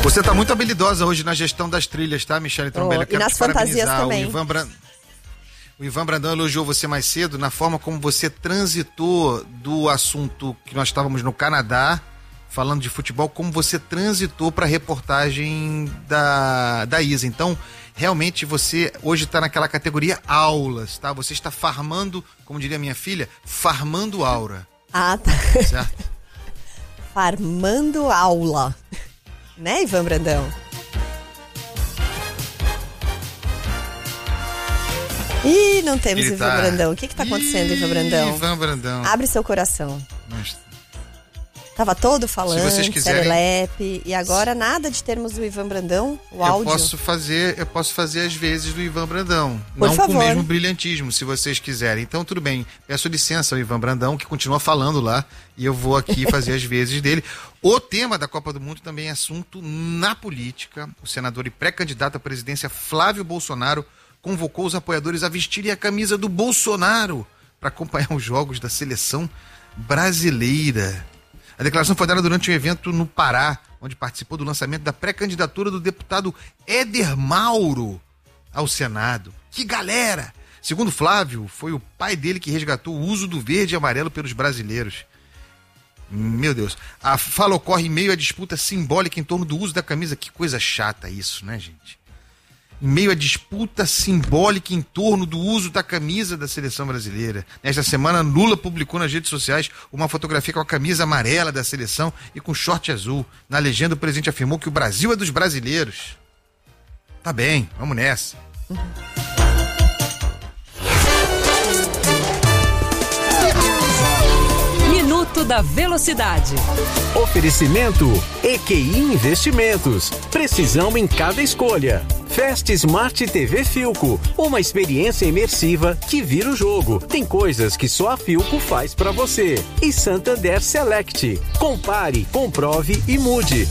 Você tá muito habilidosa hoje na gestão das trilhas, tá, Michele Trombelli? E nas fantasias também. O Ivan Brandão elogiou você mais cedo na forma como você transitou do assunto que nós estávamos no Canadá, falando de futebol, como você transitou para a reportagem da Isa. Então, realmente você hoje está naquela categoria aulas, tá? Você está farmando, como diria minha filha, farmando aura. Ah, tá. Certo? Farmando aula. Né, Ivan Brandão? Ih, não temos Ivan Brandão. O que tá acontecendo, Ivan Brandão? Ivan Brandão. Abre seu coração. Tava todo falando, se vocês quiserem, serelepe, e agora nada de termos o Ivan Brandão, o áudio. Eu posso fazer às vezes do Ivan Brandão. Por não favor. Com o mesmo brilhantismo, se vocês quiserem. Então, tudo bem. Peço licença ao Ivan Brandão, que continua falando lá, e eu vou aqui fazer as vezes dele. O tema da Copa do Mundo também é assunto na política. O senador e pré-candidato à presidência Flávio Bolsonaro convocou os apoiadores a vestirem a camisa do Bolsonaro para acompanhar os jogos da seleção brasileira. A declaração foi dada durante um evento no Pará, onde participou do lançamento da pré-candidatura do deputado Éder Mauro ao Senado. Que galera! Segundo Flávio, foi o pai dele que resgatou o uso do verde e amarelo pelos brasileiros. Meu Deus. A fala ocorre em meio à disputa simbólica em torno do uso da camisa. Que coisa chata isso, né, gente? Em meio à disputa simbólica em torno do uso da camisa da seleção brasileira. Nesta semana, Lula publicou nas redes sociais uma fotografia com a camisa amarela da seleção e com short azul. Na legenda, o presidente afirmou que o Brasil é dos brasileiros. Tá bem, vamos nessa. Minuto da Velocidade. Oferecimento EQI Investimentos. Precisão em cada escolha. Fast Smart TV Philco, uma experiência imersiva que vira o jogo. Tem coisas que só a Philco faz pra você. E Santander Select. Compare, comprove e mude.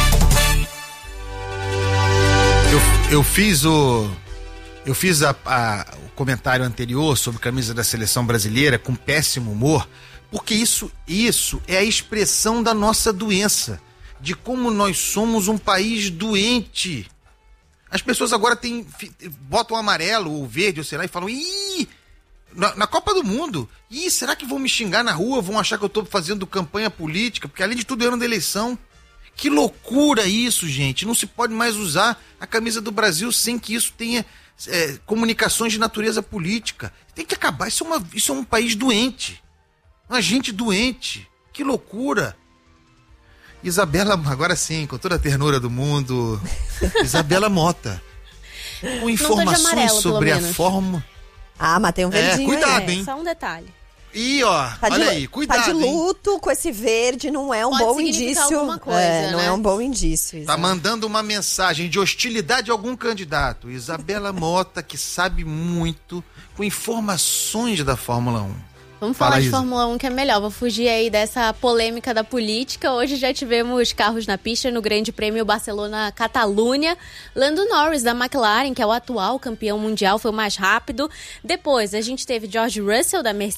Eu fiz o comentário anterior sobre camisa da seleção brasileira com péssimo humor, porque isso é a expressão da nossa doença, de como nós somos um país doente. As pessoas agora botam amarelo ou verde, ou sei lá, e falam, ih, na Copa do Mundo, ih, será que vão me xingar na rua, vão achar que eu tô fazendo campanha política, porque além de tudo é ano da eleição. Que loucura isso, gente, não se pode mais usar a camisa do Brasil sem que isso tenha comunicações de natureza política. Tem que acabar, isso é um país doente, uma gente doente, que loucura. Isabela, agora sim, com toda a ternura do mundo, Isabela Mota, com informações amarelo, sobre a forma... Ah, mas tem um verdinho. Cuidado, hein? Só um detalhe. E ó, olha aí, cuidado. Tá de luto, hein? Com esse verde, não é um bom indício. Coisa, não né? é um bom indício. Tá mandando uma mensagem de hostilidade a algum candidato. Isabela Mota, que sabe muito, com informações da Fórmula 1. Vamos falar de Fórmula 1, que é melhor. Vou fugir aí dessa polêmica da política. Hoje já tivemos carros na pista no Grande Prêmio Barcelona-Catalunha. Lando Norris, da McLaren, que é o atual campeão mundial, foi o mais rápido. Depois, a gente teve George Russell, da Mercedes.